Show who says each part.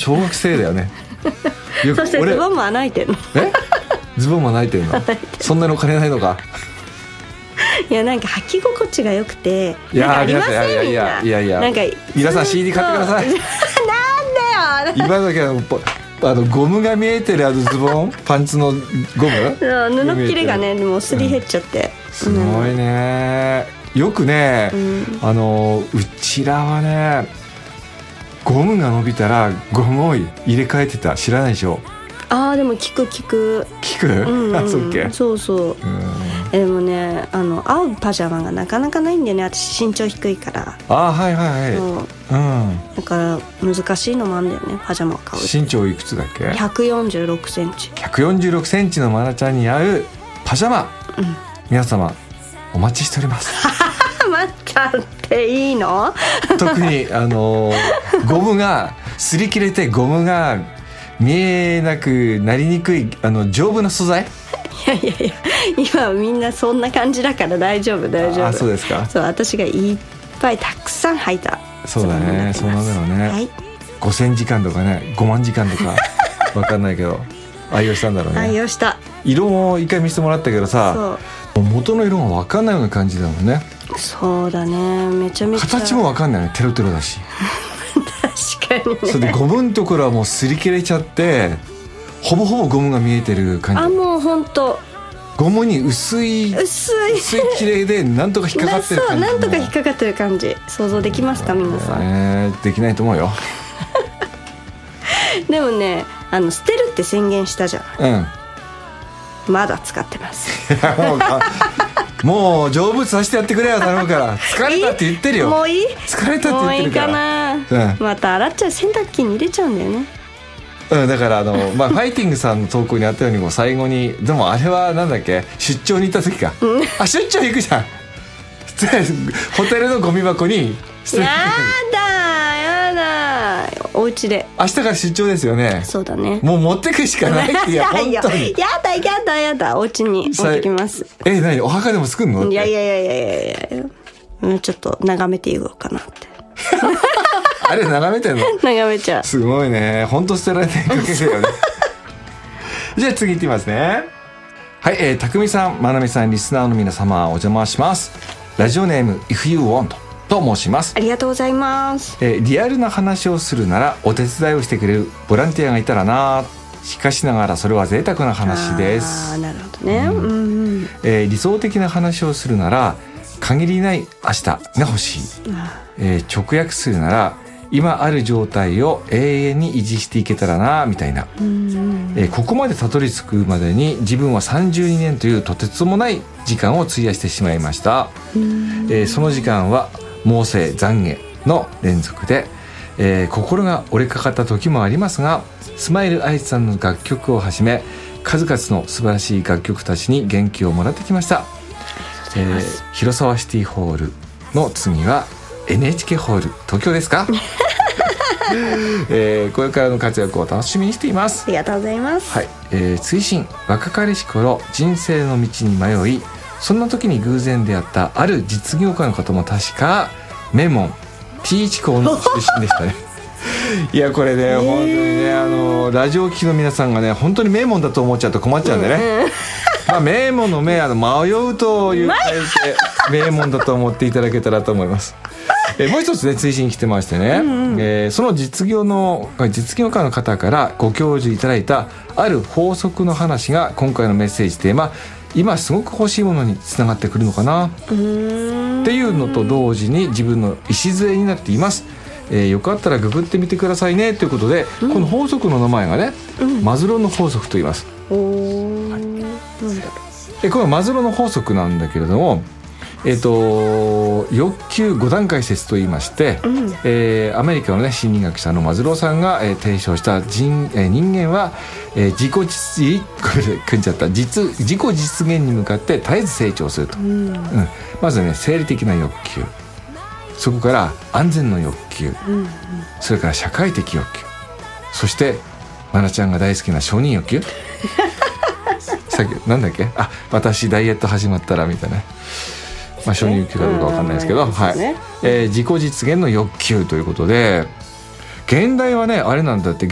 Speaker 1: 小学生だよね
Speaker 2: そしてズボンも穴開いてんの。
Speaker 1: ズボンも穴開いてんのそんなの金ないのか。
Speaker 2: いやなんか履き心地が良くて、
Speaker 1: いや
Speaker 2: なんかありません？
Speaker 1: いや
Speaker 2: なんか
Speaker 1: 皆さん CD 買ってください
Speaker 2: なんだよ
Speaker 1: 今時ゴムが見えてるズボンパンツのゴム
Speaker 2: 布切れがねもうすり減っちゃって、
Speaker 1: すごいね。よくね、うちらはねゴムが伸びたらゴムを入れ替えてた。知らないでしょ。
Speaker 2: でも聞く、
Speaker 1: そうっけ。
Speaker 2: そうそう、でもね合うパジャマがなかなかないんだよね。私身長低いから。だから難しいのもあるんだよね、パジャマを買う。
Speaker 1: 身長いくつだっけ
Speaker 2: ？146センチ。
Speaker 1: 146センチのマナちゃんに合うパジャマ、皆様お待ちしております
Speaker 2: 待ったっていいの
Speaker 1: 特にゴムが擦り切れてゴムが見えなくなりにくい丈夫な素材。
Speaker 2: いや今みんなそんな感じだから大丈夫。
Speaker 1: そうですか。
Speaker 2: そう、私がいっぱいたくさん履いた。
Speaker 1: そうだね、そうなんだろうね、
Speaker 2: はい、
Speaker 1: 5000時間とかね5万時間とか分かんないけど愛用したんだろうね。
Speaker 2: 愛用した。
Speaker 1: 色も一回見せてもらったけどさ、元の色が分かんないような感じだもんね。
Speaker 2: そうだね、めちゃめちゃ
Speaker 1: 形も分かんないね、テロテロだし
Speaker 2: 確かにね。
Speaker 1: それでゴムのところはもう擦り切れちゃってほぼほぼゴムが見えてる感じ。
Speaker 2: もうほんと
Speaker 1: ゴムに薄い切れでなんとか引っかかってる感じ。
Speaker 2: そう、なんとか引っかかってる感じ想像できますか皆さん。
Speaker 1: できないと思うよ
Speaker 2: でもね捨てるって宣言したじゃん。まだ使ってます
Speaker 1: もう成仏させてやってくれよ頼むから疲れたって言ってるよ。
Speaker 2: もういい？
Speaker 1: 疲れたって言ってるから。
Speaker 2: もういいかな、また洗っちゃう、洗濯機に入れちゃうんだよね。
Speaker 1: だからファイティングさんの投稿にあったように最後にでもあれはなんだっけ、出張に行った時か、出張行くじゃんホテルのゴミ箱に
Speaker 2: やだお家で
Speaker 1: 明日から出張ですよね。
Speaker 2: そうだね、
Speaker 1: もう持ってくしかないっていや本当に
Speaker 2: やだお家に持ってきます。
Speaker 1: 何お墓でも作るの？
Speaker 2: いやちょっと眺めていこうかなって
Speaker 1: あれ眺めてんの？
Speaker 2: 眺めちゃう。
Speaker 1: すごいね、本当捨てられないかけだよねじゃあ次いってみますね。はい、たくみさん、まなみさん、リスナーの皆様お邪魔します。ラジオネーム If You Want と申します。
Speaker 2: ありがとうございます。
Speaker 1: リアルな話をするならお手伝いをしてくれるボランティアがいたらな。しかしながらそれは贅沢な話です。
Speaker 2: なるほどね、
Speaker 1: 理想的な話をするなら限りない明日が欲しい、直訳するなら今ある状態を永遠に維持していけたらなみたいな、ここまでたどり着くまでに自分は32年というとてつもない時間を費やしてしまいました。その時間は妄想懺悔の連続で、心が折れかかった時もありますが、スマイルアイスさんの楽曲をはじめ数々の素晴らしい楽曲たちに元気をもらってきました。広沢シティホールの次は NHK ホール東京ですかこれからの活躍を楽しみにしています。
Speaker 2: ありがとうございます。
Speaker 1: はい、追伸、若かりし頃人生の道に迷い、そんな時に偶然出会ったある実業家の方も確か名門 T 一高の出身でしたねいやこれね、本当にねラジオ聴きの皆さんがね本当に名門だと思っちゃうと困っちゃうんでね、名門の迷うという書いて名門だと思っていただけたらと思いますもう一つね追伸来てましてね、その実業家の方からご教授いただいたある法則の話が今回のメッセージテーマ、今すごく欲しいものにつながってくるのかなっていうのと同時に自分の礎になっています。よかったらググってみてくださいねということで、この法則の名前がね、マズローの法則と言います。なんだろう。このマズローの法則なんだけれども、欲求5段階説と言いまして、アメリカのね心理学者のマズローさんが、提唱した人間は、自己実現に向かって絶えず成長すると、まずね生理的な欲求、そこから安全の欲求、それから社会的欲求、そしてマナちゃんが大好きな承認欲求さっきなんだっけ、私ダイエット始まったらみたいな、承認欲求かどうか分かんないですけど、自己実現の欲求ということで、現代はねあれなんだって、